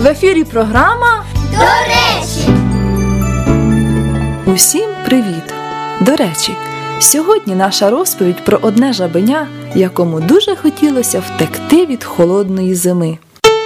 В ефірі програма «До речі». Усім привіт! До речі, сьогодні наша розповідь про одне жабеня, якому дуже хотілося втекти від холодної зими.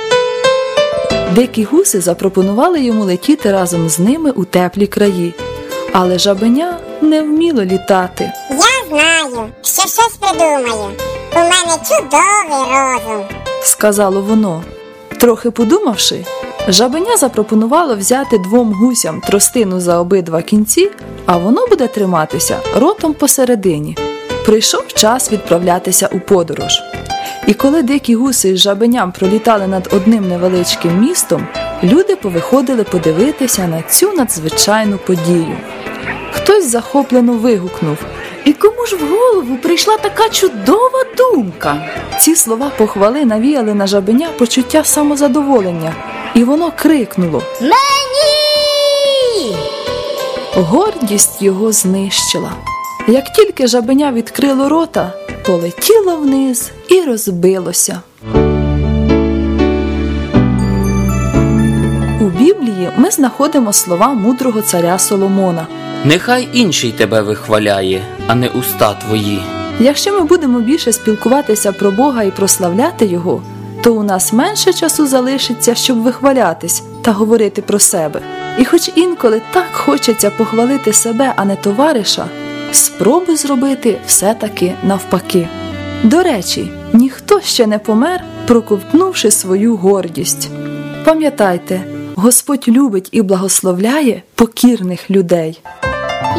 Дикі гуси запропонували йому летіти разом з ними у теплі краї, але жабеня не вміло літати. Я знаю, що щось придумаю. У мене чудовий розум, Сказало воно. Трохи подумавши, жабеня запропонувало взяти двом гусям тростину за обидва кінці, а воно буде триматися ротом посередині. Прийшов час відправлятися у подорож. І коли дикі гуси із жабеням пролітали над одним невеличким містом, люди повиходили подивитися на цю надзвичайну подію. Хтось захоплено вигукнув: «І кому ж в голову прийшла така чудова думка?» Ці слова похвали навіяли на жабеня почуття самозадоволення, і воно крикнуло: «Мені!» Гордість його знищила. Як тільки жабеня відкрило рота, полетіло вниз і розбилося. У Біблії ми знаходимо слова мудрого царя Соломона. Нехай інший тебе вихваляє, а не уста твої. Якщо ми будемо більше спілкуватися про Бога і прославляти Його, то у нас менше часу залишиться, щоб вихвалятись та говорити про себе. І хоч інколи так хочеться похвалити себе, а не товариша, спробуй зробити все-таки навпаки. До речі, ніхто ще не помер, проковтнувши свою гордість. Пам'ятайте, Господь любить і благословляє покірних людей.